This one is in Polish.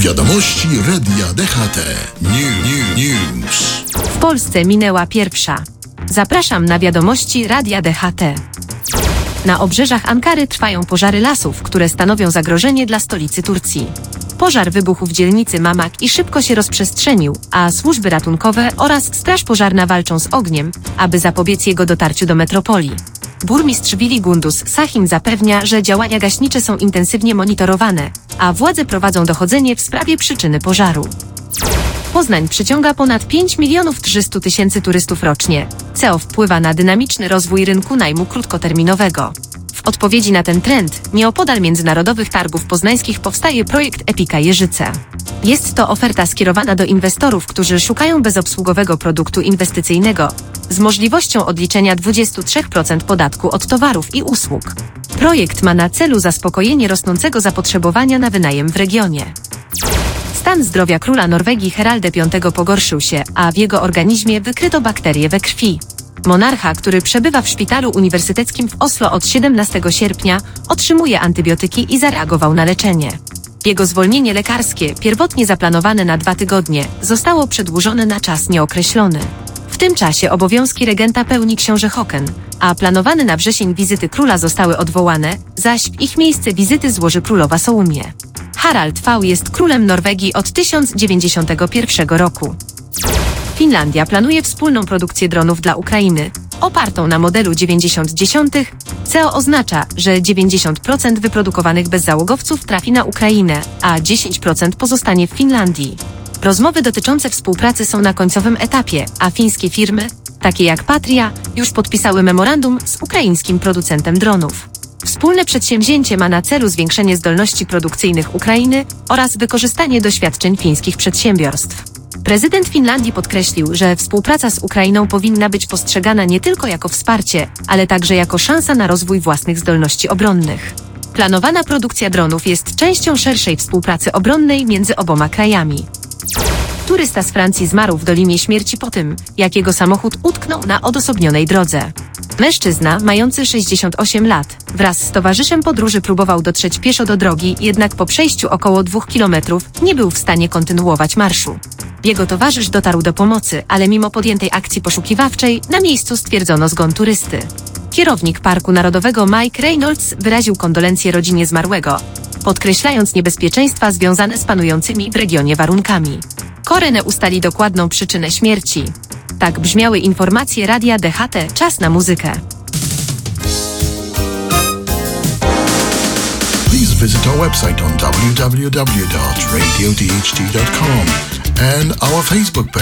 Wiadomości Radia DHT. News. W Polsce minęła pierwsza. Zapraszam na wiadomości Radia DHT. Na obrzeżach Ankary trwają pożary lasów, które stanowią zagrożenie dla stolicy Turcji. Pożar wybuchł w dzielnicy Mamak i szybko się rozprzestrzenił, a służby ratunkowe oraz straż pożarna walczą z ogniem, aby zapobiec jego dotarciu do metropolii. Burmistrz Vili Gunduz Sahin zapewnia, że działania gaśnicze są intensywnie monitorowane, a władze prowadzą dochodzenie w sprawie przyczyny pożaru. Poznań przyciąga ponad 5 300 000 turystów rocznie, co wpływa na dynamiczny rozwój rynku najmu krótkoterminowego. W odpowiedzi na ten trend, nieopodal Międzynarodowych Targów Poznańskich powstaje projekt Epika Jeżyce. Jest to oferta skierowana do inwestorów, którzy szukają bezobsługowego produktu inwestycyjnego, z możliwością odliczenia 23% podatku od towarów i usług. Projekt ma na celu zaspokojenie rosnącego zapotrzebowania na wynajem w regionie. Stan zdrowia króla Norwegii Haralda V pogorszył się, a w jego organizmie wykryto bakterie we krwi. Monarcha, który przebywa w szpitalu uniwersyteckim w Oslo od 17 sierpnia, otrzymuje antybiotyki i zareagował na leczenie. Jego zwolnienie lekarskie, pierwotnie zaplanowane na 2 tygodnie, zostało przedłużone na czas nieokreślony. W tym czasie obowiązki regenta pełni książę Håkon, a planowane na wrzesień wizyty króla zostały odwołane, zaś w ich miejsce wizyty złoży królowa Soumie. Harald V jest królem Norwegii od 1091 roku. Finlandia planuje wspólną produkcję dronów dla Ukrainy, opartą na modelu 9010, co oznacza, że 90% wyprodukowanych bezzałogowców trafi na Ukrainę, a 10% pozostanie w Finlandii. Rozmowy dotyczące współpracy są na końcowym etapie, a fińskie firmy, takie jak Patria, już podpisały memorandum z ukraińskim producentem dronów. Wspólne przedsięwzięcie ma na celu zwiększenie zdolności produkcyjnych Ukrainy oraz wykorzystanie doświadczeń fińskich przedsiębiorstw. Prezydent Finlandii podkreślił, że współpraca z Ukrainą powinna być postrzegana nie tylko jako wsparcie, ale także jako szansa na rozwój własnych zdolności obronnych. Planowana produkcja dronów jest częścią szerszej współpracy obronnej między oboma krajami. Turysta z Francji zmarł w Dolinie Śmierci po tym, jak jego samochód utknął na odosobnionej drodze. Mężczyzna, mający 68 lat, wraz z towarzyszem podróży próbował dotrzeć pieszo do drogi, jednak po przejściu około 2 kilometrów nie był w stanie kontynuować marszu. Jego towarzysz dotarł do pomocy, ale mimo podjętej akcji poszukiwawczej na miejscu stwierdzono zgon turysty. Kierownik Parku Narodowego Mike Reynolds wyraził kondolencje rodzinie zmarłego, podkreślając niebezpieczeństwa związane z panującymi w regionie warunkami. Coroner ustali dokładną przyczynę śmierci. Tak brzmiały informacje Radia DHT. Czas na muzykę. Please visit our website on www.radiodht.com and our Facebook page.